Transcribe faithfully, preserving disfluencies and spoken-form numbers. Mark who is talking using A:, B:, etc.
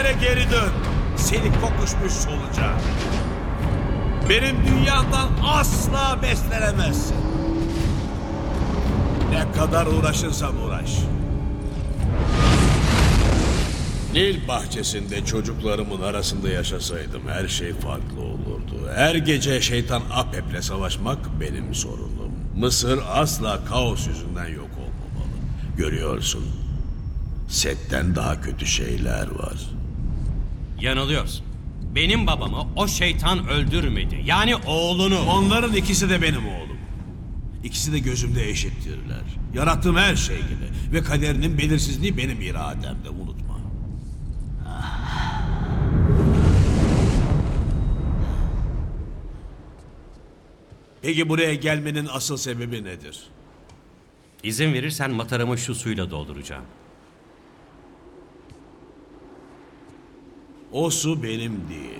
A: Buraya geri dön. Seni kokuşmuş solucan. Benim dünyamdan asla beslenemezsin. Ne kadar uğraşırsan uğraş. Nil bahçesinde çocuklarımın arasında yaşasaydım her şey farklı olurdu. Her gece şeytan Apep'le savaşmak benim sorunum. Mısır asla kaos yüzünden yok olmamalı. Görüyorsun, Set'ten daha kötü şeyler var.
B: Yanılıyorsun. Benim babamı o şeytan öldürmedi. Yani oğlunu.
A: Onların ikisi de benim oğlum. İkisi de gözümde eşittirler. Yarattığım her şey gibi. Ve kaderinin belirsizliği benim irademde, unutma. Peki buraya gelmenin asıl sebebi nedir?
B: İzin verirsen mataramı şu suyla dolduracağım.
A: O su benim değil.